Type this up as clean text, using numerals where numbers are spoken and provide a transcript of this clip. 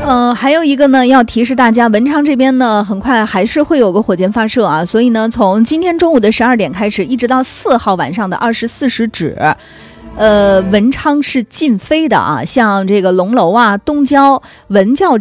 还有一个呢，要提示大家，文昌这边呢，很快还是会有个火箭发射啊，所以呢，从今天中午的12点开始，一直到4号晚上的24时止，文昌是禁飞的啊，像这个龙楼啊、东郊、文教